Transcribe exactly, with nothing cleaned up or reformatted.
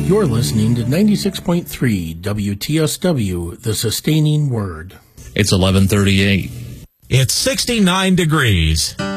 You're listening to ninety-six point three W T S W, The Sustaining Word. It's eleven thirty-eight. It's sixty-nine degrees.